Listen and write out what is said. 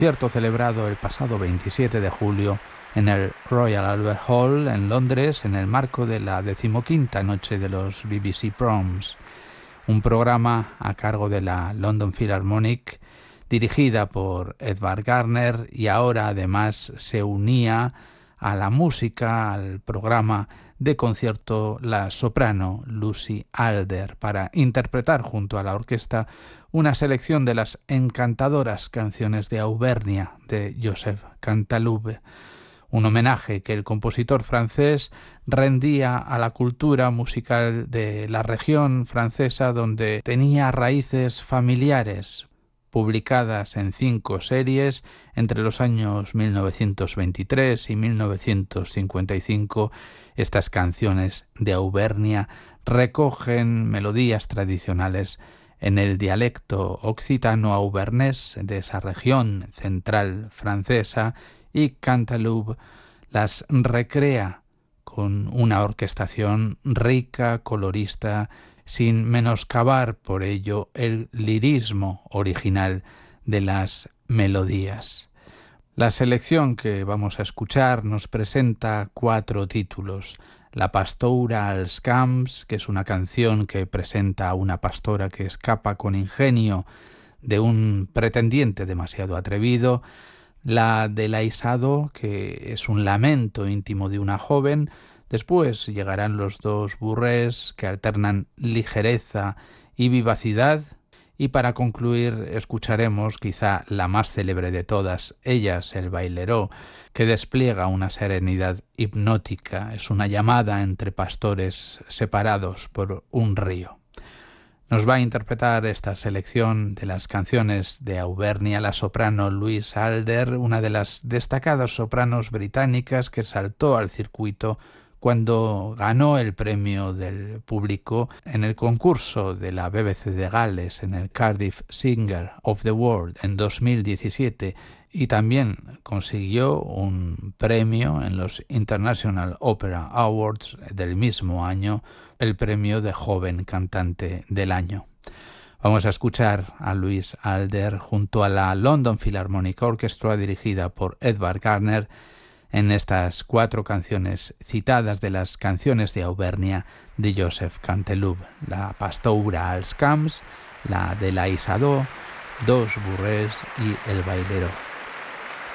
concierto celebrado el pasado 27 de julio en el Royal Albert Hall en Londres en el marco de la 15ª noche de los BBC Proms, un programa a cargo de la London Philharmonic dirigida por Edvard Garner, y ahora además se unía a la música, al programa de concierto, la soprano Lucy Alder para interpretar junto a la orquesta una selección de las encantadoras canciones de Auvernia de Joseph Canteloup, un homenaje que el compositor francés rendía a la cultura musical de la región francesa, donde tenía raíces familiares, publicadas en 5 series entre los años 1923 y 1955. Estas canciones de Auvernia recogen melodías tradicionales en el dialecto occitano auvernés de esa región central francesa, y Canteloup las recrea con una orquestación rica, colorista, sin menoscabar por ello el lirismo original de las melodías. La selección que vamos a escuchar nos presenta 4 títulos. La Pastoura als camps, que es una canción que presenta a una pastora que escapa con ingenio de un pretendiente demasiado atrevido. La de l'Aissado, que es un lamento íntimo de una joven. Después llegarán los 2 burrés, que alternan ligereza y vivacidad. Y para concluir escucharemos quizá la más célebre de todas ellas, el Bailero, que despliega una serenidad hipnótica. Es una llamada entre pastores separados por un río. Nos va a interpretar esta selección de las canciones de Auvernia la soprano Louise Alder, una de las destacadas sopranos británicas que saltó al circuito cuando ganó el premio del público en el concurso de la BBC de Gales en el Cardiff Singer of the World en 2017, y también consiguió un premio en los International Opera Awards del mismo año, el premio de joven cantante del año. Vamos a escuchar a Louise Alder junto a la London Philharmonic Orchestra dirigida por Edvard Garner en estas 4 canciones citadas de las canciones de Auvernia de Joseph Canteloup: la Pastoura als camps, la de l'Aissado, 2 burrés y el Bailero.